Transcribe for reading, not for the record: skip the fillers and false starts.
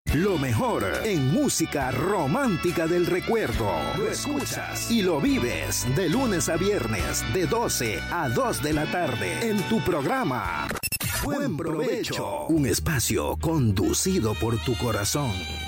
Lo mejor en música romántica del recuerdo. Lo escuchas y lo vives de lunes a viernes de 12 a 2 de la tarde en tu programa Buen Provecho. Un espacio conducido por tu corazón.